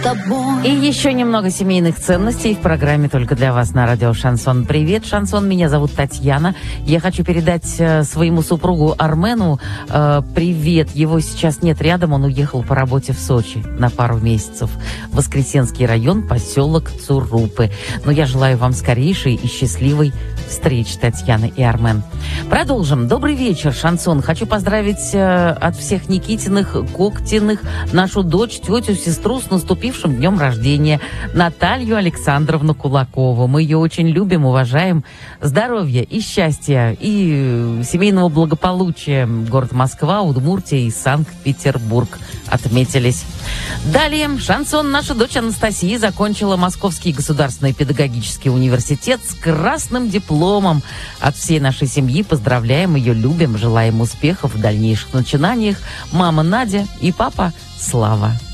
тобой. И еще немного семейных ценностей в программе «Только для вас» на радио «Шансон». Привет, Шансон, меня зовут Татьяна. Я хочу передать своему супругу Армену привет. Его сейчас нет рядом, он уехал по работе в Сочи на пару месяцев. Воскресенский район, поселок Цурупы. Но я желаю вам скорейшей и счастливой встречи, Татьяна и Армен. Продолжим. Добрый вечер, Шансон. Хочу поздравить от всех Никитиных, Коктиных, нашу дочь, тетю, сестру с наступившим днем рождения, Наталью Александровну Кулакову. Мы ее очень любим, уважаем. Здоровья и счастья, и семейного благополучия. Город Москва, Удмуртия и Санкт-Петербург отметились. Далее, Шансон. Наша дочь Анастасия закончила Московский государственный педагогический университет с красным дипломом. От всей нашей семьи поздравляем ее, любим, желаем успехов в дальнейших начинаниях. Мама Надя и папа Слава.